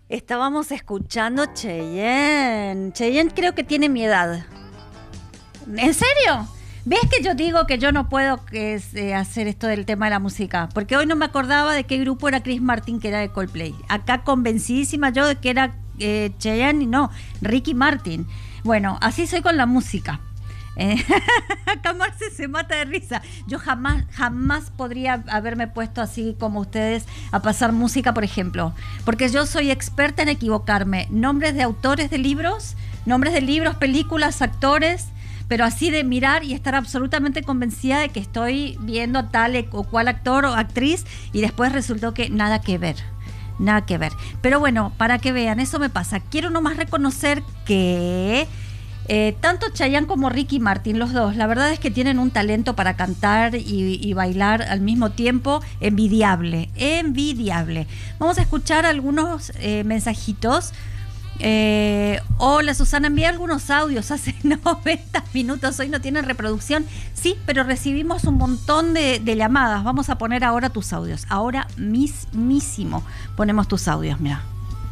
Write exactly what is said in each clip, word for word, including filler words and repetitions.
Estábamos escuchando Cheyenne. Cheyenne creo que tiene mi edad. ¿En serio? ¿Ves que yo digo que yo no puedo que, eh, hacer esto del tema de la música? Porque hoy no me acordaba de qué grupo era Chris Martin, que era de Coldplay. Acá convencidísima yo de que era eh, Cheyenne y no, Ricky Martin. Bueno, así soy con la música. Eh, acá Marce se mata de risa. Yo jamás, jamás podría haberme puesto así como ustedes a pasar música, por ejemplo. Porque yo soy experta en equivocarme. Nombres de autores de libros, nombres de libros, películas, actores, pero así de mirar y estar absolutamente convencida de que estoy viendo a tal o cual actor o actriz y después resultó que nada que ver. Nada que ver. Pero bueno, para que vean, eso me pasa. Quiero nomás reconocer que Eh, tanto Chayanne como Ricky Martin, los dos, la verdad es que tienen un talento para cantar y, y bailar al mismo tiempo envidiable, envidiable. Vamos a escuchar algunos eh, mensajitos. Eh, hola Susana, envié algunos audios hace noventa minutos, hoy no tienen reproducción. Sí, pero recibimos un montón de, de llamadas. Vamos a poner ahora tus audios. Ahora mismísimo ponemos tus audios, mira.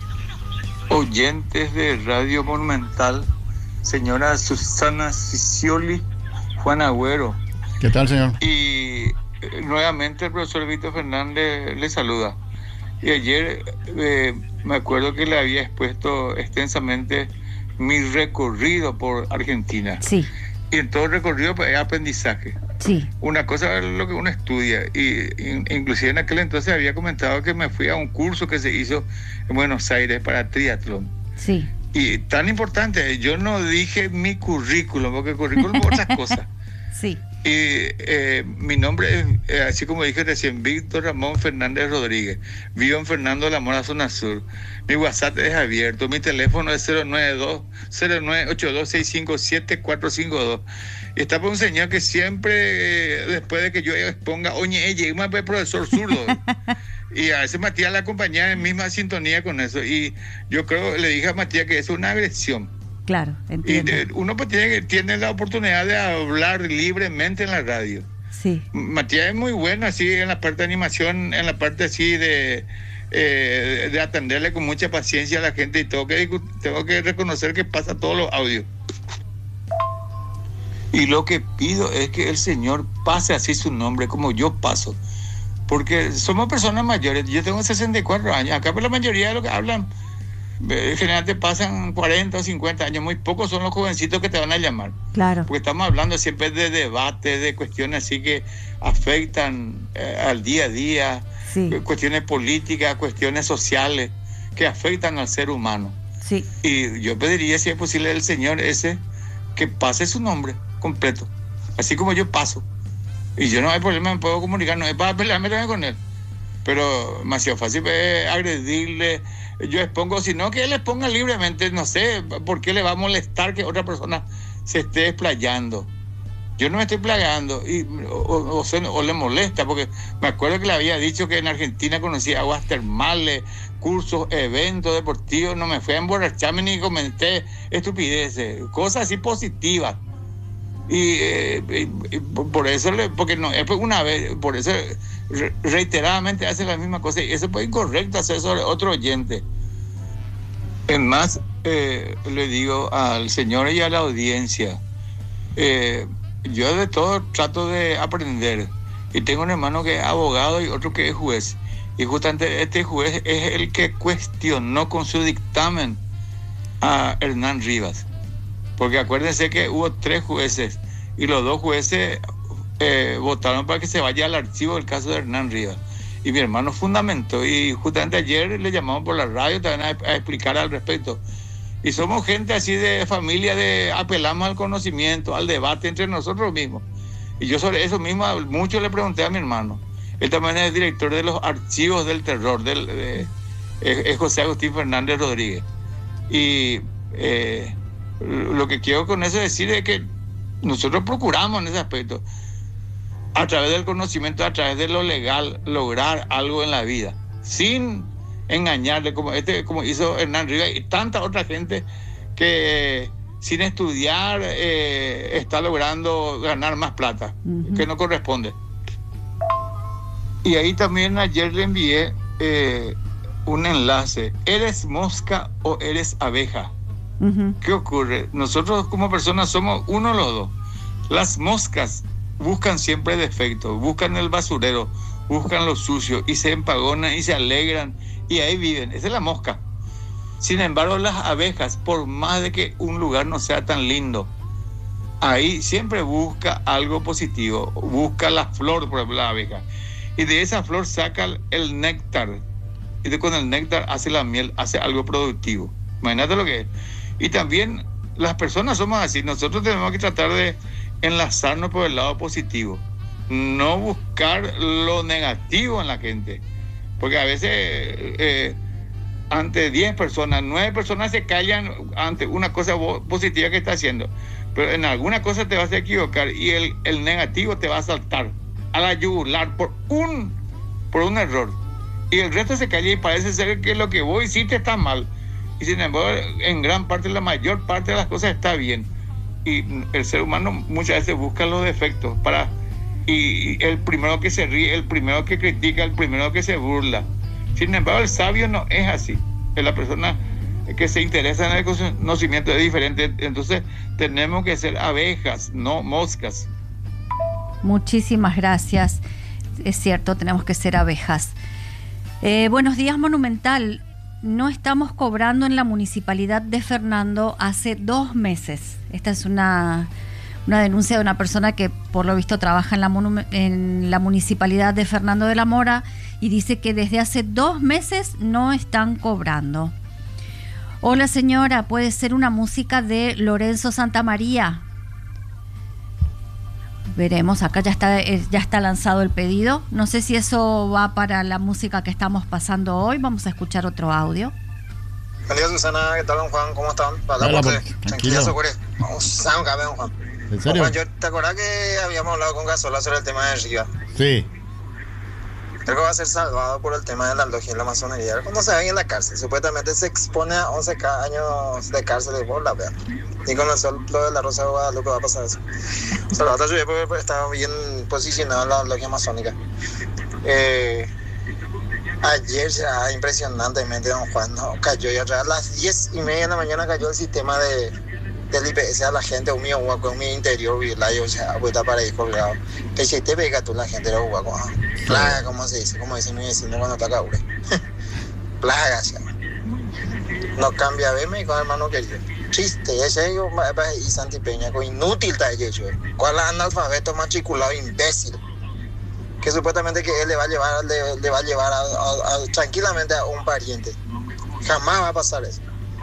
Oyentes de Radio Monumental, señora Susana Sicioli, Juan Agüero. ¿Qué tal, señor? Y eh, nuevamente el profesor Víctor Fernández le saluda. Y ayer eh, me acuerdo que le había expuesto extensamente mi recorrido por Argentina. Sí. Y en todo el recorrido pues, es aprendizaje. Sí. Una cosa es lo que uno estudia. Y, y inclusive en aquel entonces había comentado que me fui a un curso que se hizo en Buenos Aires para triatlón. Sí. Y tan importante, yo no dije mi currículum, porque el currículum es otras cosas. Sí. Y eh, mi nombre es, eh, así como dije recién, Víctor Ramón Fernández Rodríguez. Vivo en Fernando de la Mora, zona sur. Mi WhatsApp es abierto. Mi teléfono es cero nueve dos, cero nueve ocho dos, seis cinco siete, cuatro cinco dos. Y está por un señor que siempre, eh, después de que yo exponga, oye, ella, un profesor zurdo. Y a veces Matías la acompañaba en misma sintonía con eso. Y yo creo, le dije a Matías que es una agresión. Claro, entiendo. Y de, uno pues tiene, tiene la oportunidad de hablar libremente en la radio. Sí. Matías es muy bueno así en la parte de animación, en la parte así de, eh, de atenderle con mucha paciencia a la gente. Y tengo que, tengo que reconocer que pasa todos los audios. Y lo que pido es que el Señor pase así su nombre como yo paso. Porque somos personas mayores. Yo tengo sesenta y cuatro años. Acá por la mayoría de lo que hablan, generalmente pasan cuarenta o cincuenta años. Muy pocos son los jovencitos que te van a llamar. Claro. Porque estamos hablando siempre de debate, de cuestiones así que afectan eh, al día a día. Sí. Cuestiones políticas, cuestiones sociales que afectan al ser humano. Sí. Y yo pediría, si es posible, al Señor ese que pase su nombre completo. Así como yo paso. Y yo no hay problema, me puedo comunicar, no es para pelearme también con él. Pero demasiado fácil es agredirle. Yo expongo, sino que él exponga libremente, no sé por qué le va a molestar que otra persona se esté explayando. Yo no me estoy playando, y, o, o, o le molesta, porque me acuerdo que le había dicho que en Argentina conocía aguas termales, cursos, eventos deportivos, no me fui a emborracharme ni comenté estupideces, cosas así positivas. Y, eh, y, y por eso, le, porque no, es una vez, por eso re, reiteradamente hace la misma cosa, y eso fue incorrecto hacer sobre otro oyente. Es más, eh, le digo al señor y a la audiencia, eh, yo de todo trato de aprender, y tengo un hermano que es abogado y otro que es juez, y justamente este juez es el que cuestionó con su dictamen a Hernán Rivas. Porque acuérdense que hubo tres jueces y los dos jueces eh, votaron para que se vaya al archivo del caso de Hernán Rivas. Y mi hermano fundamentó, y justamente ayer le llamamos por la radio también a, a explicar al respecto. Y somos gente así de familia, de apelamos al conocimiento, al debate entre nosotros mismos. Y yo sobre eso mismo mucho le pregunté a mi hermano. Él también es director de los archivos del terror, del, de, es, es José Agustín Fernández Rodríguez. Y eh, lo que quiero con eso decir es que nosotros procuramos en ese aspecto, a través del conocimiento, a través de lo legal, lograr algo en la vida, sin engañarle, como este, como hizo Hernán Rivas y tanta otra gente que sin estudiar eh, está logrando ganar más plata, uh-huh. que no corresponde. Y ahí también ayer le envié eh, un enlace. ¿Eres mosca o eres abeja? Uh-huh. ¿Qué ocurre? Nosotros como personas somos uno o los dos. Las moscas buscan siempre defectos, buscan el basurero, buscan lo sucio y se empagonan y se alegran y ahí viven. Esa es la mosca. Sin embargo, las abejas, por más de que un lugar no sea tan lindo, ahí siempre busca algo positivo, busca la flor, por ejemplo, la abeja. Y de esa flor saca el néctar. Y de con el néctar hace la miel, hace algo productivo. Imagínate lo que es. Y también las personas somos así. Nosotros tenemos que tratar de enlazarnos por el lado positivo. No buscar lo negativo en la gente. Porque a veces eh, ante diez personas, nueve personas se callan ante una cosa positiva que está haciendo. Pero en alguna cosa te vas a equivocar y el, el negativo te va a saltar a la yugular por un, por un error. Y el resto se calla y parece ser que lo que vos hiciste está mal. Y sin embargo, en gran parte, la mayor parte de las cosas está bien. Y el ser humano muchas veces busca los defectos para... Y el primero que se ríe, el primero que critica, el primero que se burla. Sin embargo, el sabio no es así. Es la persona que se interesa en el conocimiento, es diferente. Entonces, tenemos que ser abejas, no moscas. Muchísimas gracias. Es cierto, tenemos que ser abejas. Eh, buenos días, Monumental. No estamos cobrando en la municipalidad de Fernando hace dos meses. Esta es una, una denuncia de una persona que por lo visto trabaja en la, monu- en la municipalidad de Fernando de la Mora y dice que desde hace dos meses no están cobrando. Hola señora, ¿puede ser una música de Lorenzo Santamaría? Veremos, acá ya está, ya está lanzado el pedido. No sé si eso va para la música que estamos pasando hoy. Vamos a escuchar otro audio. Buen día, Susana. ¿Qué tal, don Juan? ¿Cómo están? Hola, por... Tranquilo. Vamos a un café, don Juan. ¿En serio? Juan, ¿te acordás que habíamos hablado con Gasola sobre el tema de Riva? Sí. Creo que va a ser salvado por el tema de la logia en la masonería. Cuando se ven en la cárcel, supuestamente se expone a once años de cárcel por la vean. Y con el sol de la Rosa de Guadalupe va a pasar eso. Salvador Ayude porque estaba bien posicionado en la logia masónica. Eh, ayer ya impresionantemente, don Juan, no, cayó ya a las diez y media de la mañana cayó el sistema de, del I P S a la gente, un mío hueco, un mío interior, o sea, vuelta para ahí colgado. Que si te pega tú la gente, era hueco. Plaga, como se dice, como dice mi vecino cuando está caure. Plaga, sea. No cambia verme con hermano querido. Triste, ese yo y Santi Peña, con inútil está hecho. ¿Cuál analfabeto matriculado imbécil? Que supuestamente que él le va a llevar, le, le va a llevar a, a, a, tranquilamente a un pariente. Jamás va a pasar eso.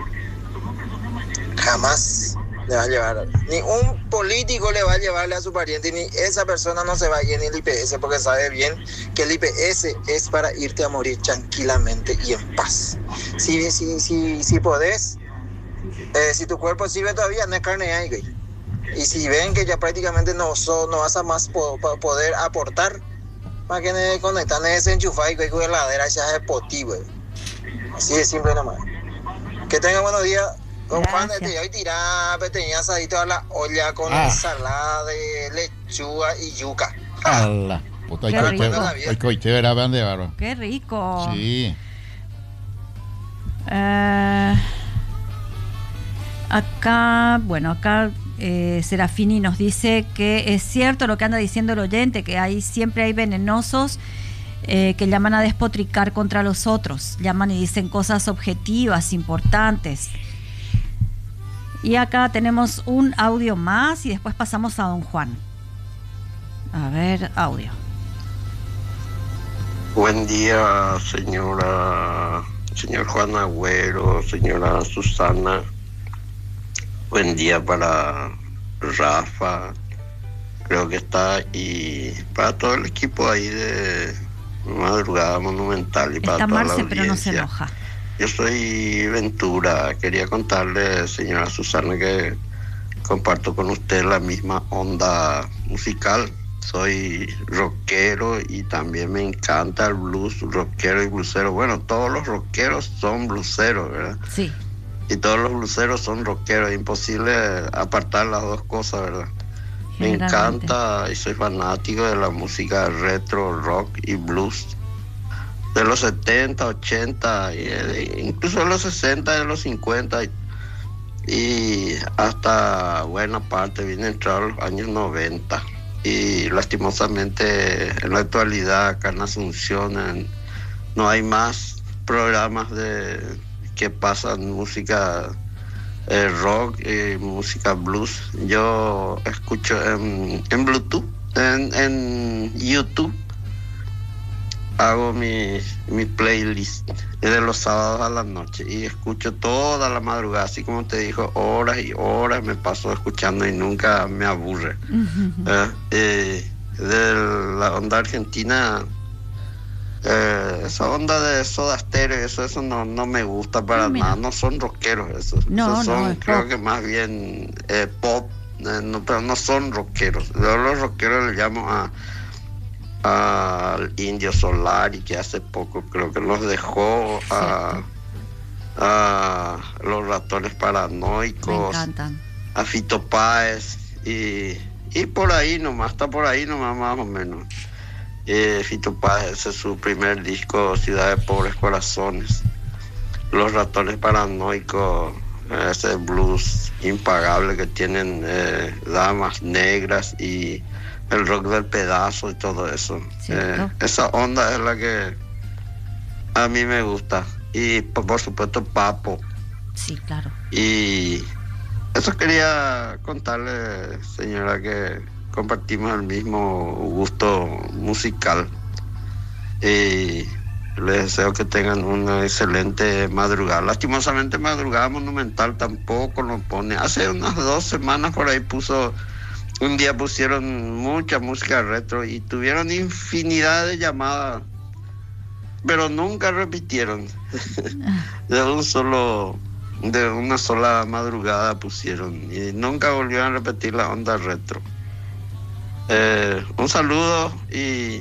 Jamás le va a llevar. Ni un político le va a llevarle a su pariente, ni esa persona no se va a ir en el I P S porque sabe bien que el I P S es para irte a morir tranquilamente y en paz. Si, si, si, si podés, eh, si tu cuerpo sirve todavía, no es carne ahí, güey. Y si ven que ya prácticamente no, so, no vas a más po, po, poder aportar, para que ne conectar, ne desenchufar y que con la heladera ya es potí, güey. Así de simple nomás. Que tengan buenos días. Don Juan, te hoy tirar pequeñas asaditos a la olla con ah. ensalada de lechuga y yuca. ¡Hala! Puta, ¡Qué rico! ¡Qué rico! Sí. Uh, acá, bueno, acá eh, Serafini nos dice que es cierto lo que anda diciendo el oyente, que hay siempre hay venenosos eh, que llaman a despotricar contra los otros, llaman y dicen cosas objetivas, importantes. Y acá tenemos un audio más y después pasamos a don Juan. A ver, audio. Buen día, señora, señor Juan Agüero, señora Susana. Buen día para Rafa, creo que está, y para todo el equipo ahí de Madrugada Monumental y para está toda Marce, la audiencia. Pero no se enoja. Yo soy Ventura. Quería contarle, señora Susana, que comparto con usted la misma onda musical. Soy rockero y también me encanta el blues, rockero y blusero. Bueno, todos los rockeros son bluseros, ¿verdad? Sí. Y todos los bluseros son rockeros. Es imposible apartar las dos cosas, ¿verdad? Me encanta y soy fanático de la música retro, rock y blues. de los setenta, ochenta, y, incluso de los sesenta, de los cincuenta, y, y hasta buena parte viene entrado los años noventa. Y lastimosamente en la actualidad acá en Asunción en, no hay más programas de que pasan música eh, rock y música blues. Yo escucho en, en Bluetooth, en, en YouTube, hago mi, mi playlist de los sábados a la noche y escucho toda la madrugada, así como te dijo, horas y horas me paso escuchando y nunca me aburre. Uh-huh. eh, eh, de la onda argentina, eh, esa onda de Soda Stereo, eso, eso no, no me gusta para no, nada, no son rockeros esos, no, esos son no, creo pop. que más bien eh, pop, eh, no, pero no son rockeros. Yo los rockeros le llamo a al Indio Solari, que hace poco creo que los dejó, a, a los Ratones Paranoicos, a Fito Páez, y, y por ahí nomás, está por ahí nomás más o menos. Eh, Fito Páez, ese es su primer disco, Ciudad de Pobres Corazones. Los Ratones Paranoicos, ese blues impagable que tienen, eh, Damas Negras y el rock del pedazo y todo eso. Eh, esa onda es la que a mí me gusta. Y por, por supuesto Papo. Sí, claro. Y eso quería contarle, señora, que compartimos el mismo gusto musical. Y les deseo que tengan una excelente madrugada. Lastimosamente Madrugada Monumental tampoco lo pone. Hace unas dos semanas por ahí puso... Un día pusieron mucha música retro y tuvieron infinidad de llamadas, pero nunca repitieron. De un solo, de una sola madrugada pusieron y nunca volvieron a repetir la onda retro. Eh, un saludo y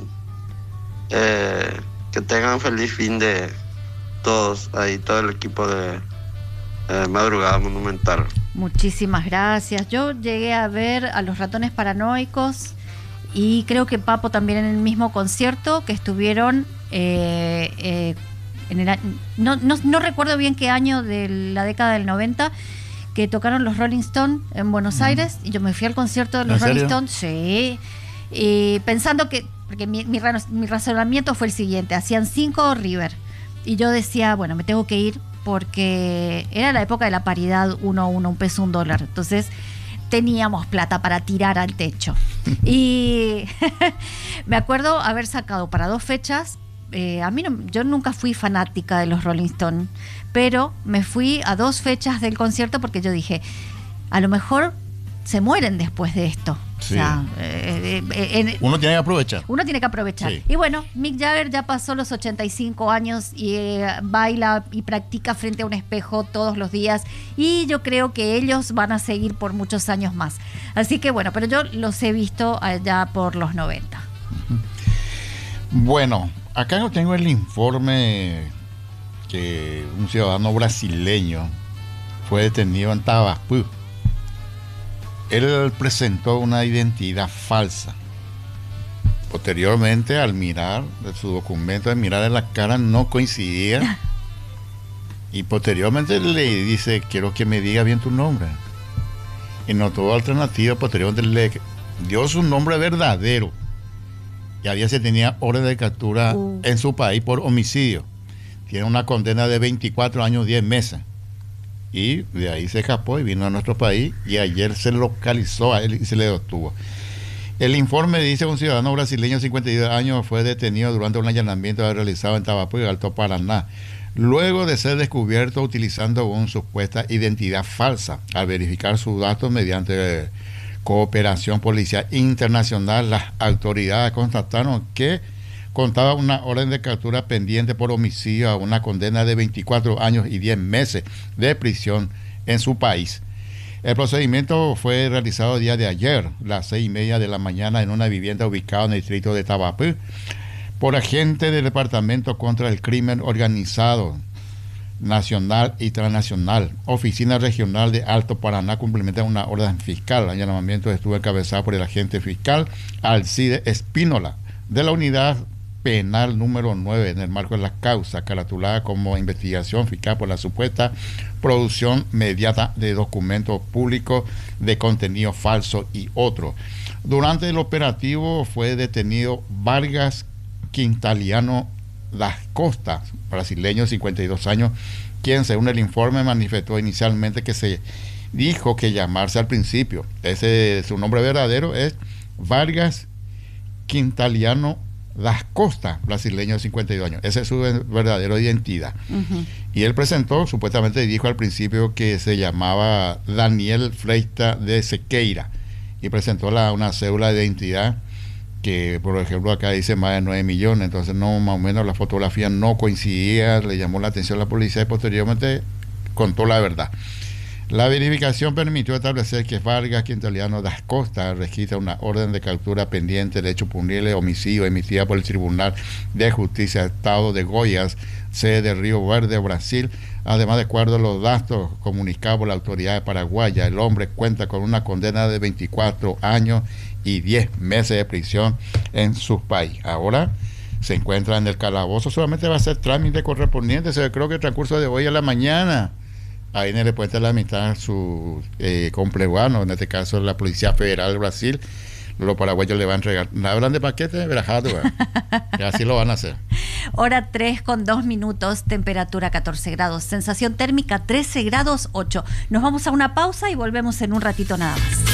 eh, que tengan feliz fin de todos, ahí todo el equipo de eh, Madrugada Monumental. Muchísimas gracias. Yo llegué a ver a los Ratones Paranoicos y creo que Papo también en el mismo concierto que estuvieron eh, eh, en el no, no, no recuerdo bien qué año de la década del noventa, que tocaron los Rolling Stones en Buenos mm. Aires, y yo me fui al concierto de los Rolling Stones, sí, y pensando que, porque mi, mi, mi razonamiento fue el siguiente: hacían cinco River, y yo decía, bueno, me tengo que ir porque era la época de la paridad uno a uno, un peso, un dólar. Entonces teníamos plata para tirar al techo. Y me acuerdo haber sacado para dos fechas. Eh, a mí no, yo nunca fui fanática de los Rolling Stones, pero me fui a dos fechas del concierto porque yo dije, a lo mejor se mueren después de esto. Sí. O sea, eh, eh, eh, uno tiene que aprovechar. Uno tiene que aprovechar. Sí. Y bueno, Mick Jagger ya pasó los ochenta y cinco años y eh, baila y practica frente a un espejo todos los días. Y yo creo que ellos van a seguir por muchos años más. Así que bueno, pero yo los he visto allá por los noventa. Bueno, acá yo tengo el informe que un ciudadano brasileño fue detenido en Tabapú. Él presentó una identidad falsa. Posteriormente, al mirar de su documento, al mirar en la cara, no coincidía. Y posteriormente le dice, quiero que me diga bien tu nombre. Y no tuvo alternativa. Posteriormente le dio su nombre verdadero. Y había se tenía orden de captura uh. en su país por homicidio. Tiene una condena de veinticuatro años, diez meses. Y de ahí se escapó y vino a nuestro país, y ayer se localizó a él y se le detuvo. El informe dice que un ciudadano brasileño de cincuenta y dos años fue detenido durante un allanamiento realizado en Tabapú y Alto Paraná, luego de ser descubierto utilizando una supuesta identidad falsa. Al verificar sus datos mediante cooperación policial internacional, las autoridades constataron que contaba una orden de captura pendiente por homicidio a una condena de veinticuatro años y diez meses de prisión en su país. El procedimiento fue realizado el día de ayer, las seis y media de la mañana, en una vivienda ubicada en el distrito de Tabapú, por agentes del Departamento contra el Crimen Organizado Nacional y Transnacional, Oficina Regional de Alto Paraná, cumplimentan una orden fiscal. El allanamiento estuvo encabezado por el agente fiscal Alcide Espínola, de la Unidad penal número nueve en el marco de la causa caratulada como investigación fiscal por la supuesta producción mediata de documentos públicos de contenido falso y otro. Durante el operativo fue detenido Vargas Quintaliano das Costas, brasileño, cincuenta y dos años, quien según el informe manifestó inicialmente que se dijo que llamarse al principio. Ese, su nombre verdadero es Vargas Quintaliano das Costas, brasileño de cincuenta y dos años. Esa es su verdadera identidad. Uh-huh. Y él presentó, supuestamente dijo al principio que se llamaba Daniel Freita de Sequeira, y presentó la, una cédula de identidad que, por ejemplo, acá dice más de nueve millones, entonces no, más o menos la fotografía no coincidía, le llamó la atención a la policía y posteriormente contó la verdad. La verificación permitió establecer que Vargas Quintaliano das Costas registra una orden de captura pendiente de hecho punible homicidio emitida por el Tribunal de Justicia del Estado de Goiás, sede de Río Verde, Brasil. Además, de acuerdo a los datos comunicados por la autoridad de paraguaya, el hombre cuenta con una condena de veinticuatro años y diez meses de prisión en su país. Ahora se encuentra en el calabozo, solamente va a ser trámite correspondiente, se creo que el transcurso de hoy a la mañana. Ahí en el puente de la amistad su eh, compleguano, en este caso la Policía Federal de Brasil, los paraguayos le van a entregar. Hablan de paquete, verajado, y así lo van a hacer. Hora tres con dos minutos, temperatura catorce grados, sensación térmica trece grados ocho. Nos vamos a una pausa y volvemos en un ratito nada más.